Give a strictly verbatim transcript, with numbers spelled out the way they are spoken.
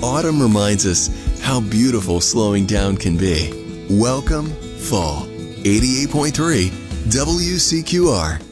autumn reminds us how beautiful slowing down can be. Welcome, fall. eighty-eight point three W C Q R.